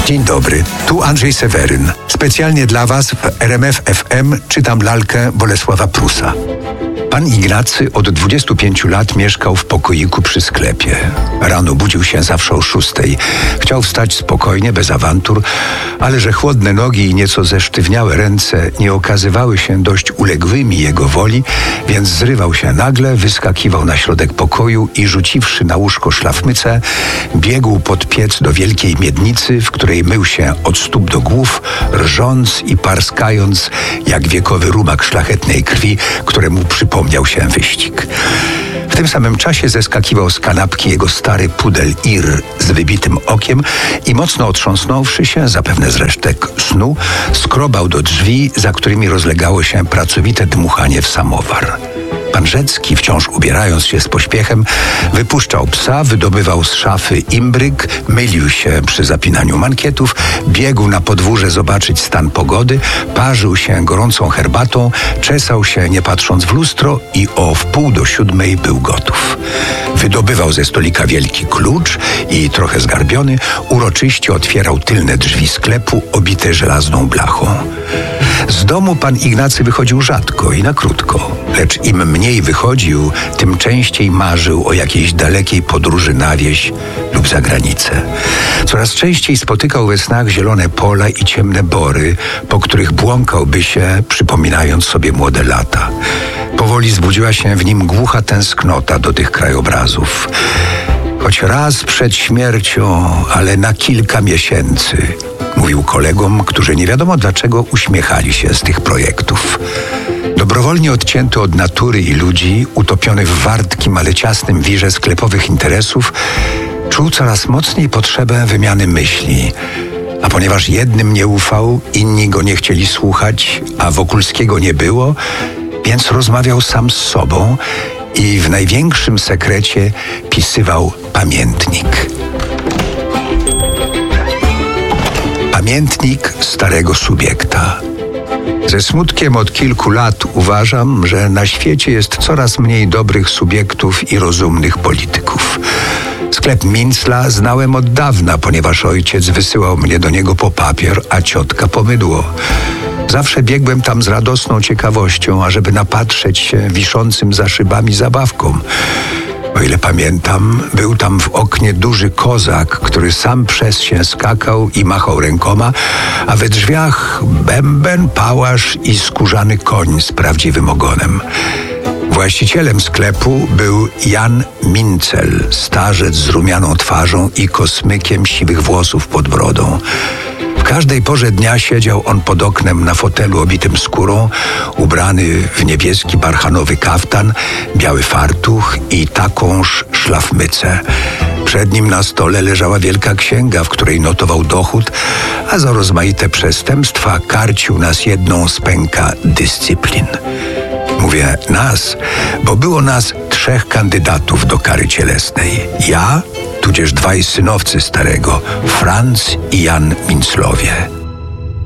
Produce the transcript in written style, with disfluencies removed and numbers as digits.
Dzień dobry, tu Andrzej Seweryn. Specjalnie dla Was w RMF FM czytam lalkę Bolesława Prusa. Pan Ignacy od 25 lat mieszkał w pokoiku przy sklepie. Rano budził się zawsze o 6. Chciał wstać spokojnie, bez awantur, ale że chłodne nogi i nieco zesztywniałe ręce nie okazywały się dość uległymi jego woli, więc zrywał się nagle, wyskakiwał na środek pokoju i rzuciwszy na łóżko szlafmycę, biegł pod piec do wielkiej miednicy, w której mył się od stóp do głów, rżąc i parskając jak wiekowy rumak szlachetnej krwi, któremu przypomniał się wyścig. W tym samym czasie zeskakiwał z kanapki jego stary pudel Ir z wybitym okiem i mocno otrząsnąwszy się, zapewne z resztek snu, skrobał do drzwi, za którymi rozlegało się pracowite dmuchanie w samowar. Pan Rzecki, wciąż ubierając się z pośpiechem, wypuszczał psa, wydobywał z szafy imbryk, mylił się przy zapinaniu mankietów, biegł na podwórze zobaczyć stan pogody, parzył się gorącą herbatą, czesał się nie patrząc w lustro i o 6:45 był gotów. Wydobywał ze stolika wielki klucz i, trochę zgarbiony, uroczyście otwierał tylne drzwi sklepu obite żelazną blachą. Z domu pan Ignacy wychodził rzadko i na krótko, lecz im mniej wychodził, tym częściej marzył o jakiejś dalekiej podróży na wieś lub za granicę. Coraz częściej spotykał we snach zielone pola i ciemne bory, po których błąkałby się, przypominając sobie młode lata. Powoli zbudziła się w nim głucha tęsknota do tych krajobrazów. Choć raz przed śmiercią, ale na kilka miesięcy, mówił kolegom, którzy nie wiadomo dlaczego uśmiechali się z tych projektów. Dobrowolnie odcięty od natury i ludzi, utopiony w wartkim, ale ciasnym wirze sklepowych interesów, czuł coraz mocniej potrzebę wymiany myśli. A ponieważ jednym nie ufał, inni go nie chcieli słuchać, a Wokulskiego nie było, więc rozmawiał sam z sobą i w największym sekrecie pisywał pamiętnik. Pamiętnik starego subiekta. Ze smutkiem od kilku lat uważam, że na świecie jest coraz mniej dobrych subiektów i rozumnych polityków. Sklep Mincla znałem od dawna, ponieważ ojciec wysyłał mnie do niego po papier, a ciotka po mydło. Zawsze biegłem tam z radosną ciekawością, ażeby napatrzeć się wiszącym za szybami zabawkom. O ile pamiętam, był tam w oknie duży kozak, który sam przez się skakał i machał rękoma, a we drzwiach bęben, pałasz i skórzany koń z prawdziwym ogonem. Właścicielem sklepu był Jan Mincel, starzec z rumianą twarzą i kosmykiem siwych włosów pod brodą. W każdej porze dnia siedział on pod oknem na fotelu obitym skórą, ubrany w niebieski barchanowy kaftan, biały fartuch i takąż szlafmycę. Przed nim na stole leżała wielka księga, w której notował dochód, a za rozmaite przestępstwa karcił nas jedną z pęka dyscyplin. Mówię nas, bo było nas 3 kandydatów do kary cielesnej. Ja, tudzież 2 synowcy starego, Franz i Jan Minclowie.